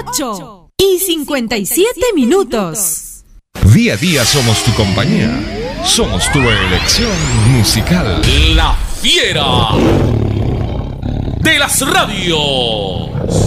8:57. Día a día somos tu compañía. Somos tu elección musical. La fiera de las radios.